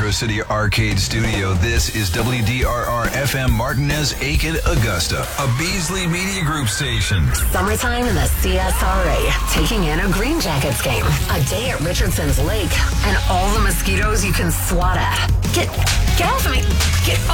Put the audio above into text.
Metro City Arcade Studio. This is WDRR FM Martinez, Aiken, Augusta, a Beasley Media Group station. Summertime in the CSRA, taking in a Green Jackets game, a day at Richardson's Lake, and all the mosquitoes you can swat at. Get off of me! Get off!